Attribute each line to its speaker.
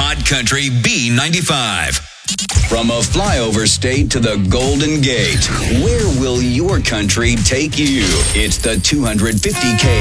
Speaker 1: Hot Country B95. From a flyover state to the Golden Gate, where will your country take you? It's the 250K